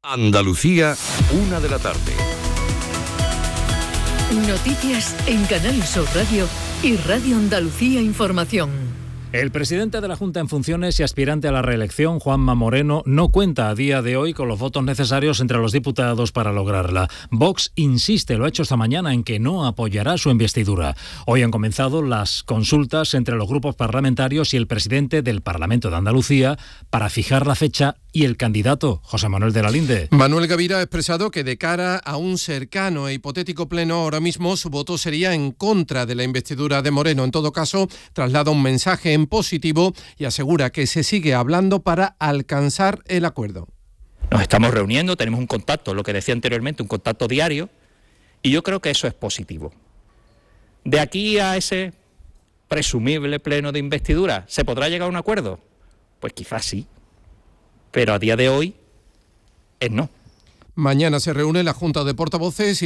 Andalucía, 1 de la tarde. Noticias en Canal Sur Radio y Radio Andalucía Información. El presidente de la Junta en funciones y aspirante a la reelección, Juanma Moreno, no cuenta a día de hoy con los votos necesarios entre los diputados para lograrla. Vox insiste, lo ha hecho esta mañana, en que no apoyará su investidura. Hoy han comenzado las consultas entre los grupos parlamentarios y el presidente del Parlamento de Andalucía para fijar la fecha y el candidato, José Manuel de la Linde. Manuel Gavira ha expresado que de cara a un cercano e hipotético pleno ahora mismo su voto sería en contra de la investidura de Moreno. En todo caso, traslada un mensaje en positivo y asegura que se sigue hablando para alcanzar el acuerdo. Nos estamos reuniendo, tenemos un contacto, lo que decía anteriormente, un contacto diario, y yo creo que eso es positivo. De aquí a ese presumible pleno de investidura, ¿se podrá llegar a un acuerdo? Pues quizás sí, pero a día de hoy es no. Mañana se reúne la Junta de Portavoces